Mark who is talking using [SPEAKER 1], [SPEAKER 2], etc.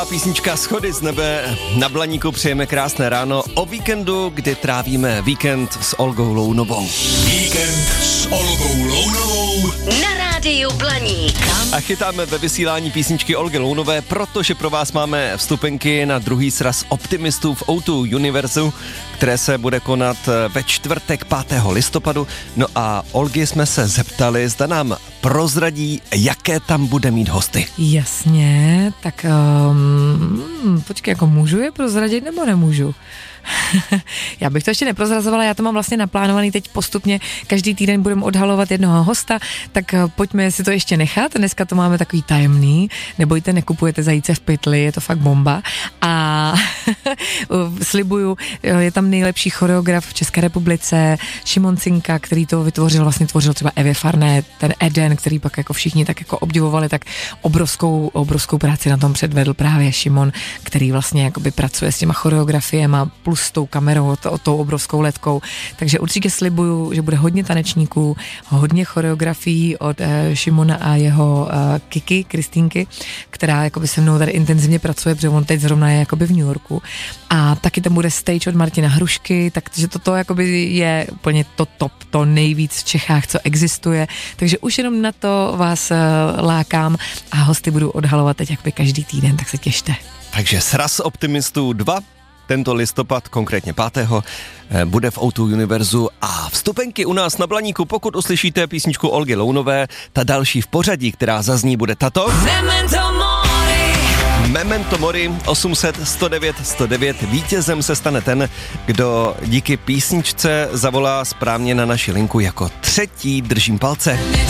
[SPEAKER 1] Písnička Schody z nebe na Blaníku, přejeme krásné ráno o víkendu, kdy trávíme víkend s Olgou Lounovou.
[SPEAKER 2] Víkend s Olgou Lounovou
[SPEAKER 3] na rádiu Blaník.
[SPEAKER 1] A chytáme ve vysílání písničky Olgy Lounové, protože pro vás máme vstupenky na druhý sraz optimistů v O2 Univerzu, které se bude konat ve čtvrtek 5. listopadu. No a Olgy jsme se zeptali, zda nám prozradí, jaké tam bude mít hosty.
[SPEAKER 4] Jasně, tak počkej, jako můžu je prozradit nebo nemůžu? Já bych to ještě neprozrazovala, já to mám vlastně naplánovaný teď postupně, každý týden budeme odhalovat jednoho hosta, tak pojďme si to ještě nechat, dneska to máme takový tajemný, nebojte, nekupujete zajíce v pytli, je to fakt bomba a slibuju, je tam nejlepší choreograf v České republice, Šimon Cinka, který to vytvořil, vlastně tvořil třeba Evě Farné, ten Eden, který pak jako všichni tak jako obdivovali, tak obrovskou práci na tom předvedl právě Šimon, který vlastně jakoby pracuje s těma choreografiema plus s tou kamerou, tou obrovskou ledkou. Takže určitě slibuju, že bude hodně tanečníků, hodně choreografií od Šimona a jeho Kiki, Kristýnky, která jakoby se mnou tady intenzivně pracuje, protože on teď zrovna je jakoby v New Yorku. A taky tam bude stage od Martina Hrušky, takže toto jakoby je úplně to top, to nejvíc v Čechách, co existuje. Takže už jenom na to vás lákám a hosty budu odhalovat teď jakoby každý týden, tak se těšte.
[SPEAKER 1] Takže sraz optimistů 2 tento listopad, konkrétně 5. bude v O2 Univerzu a vstupenky u nás na Blaníku, pokud uslyšíte písničku Olgy Lounové, ta další v pořadí, která zazní, bude tato. Memento Mori 800 109 109. Vítězem se stane ten, kdo díky písničce zavolá správně na naši linku jako třetí. Držím palce.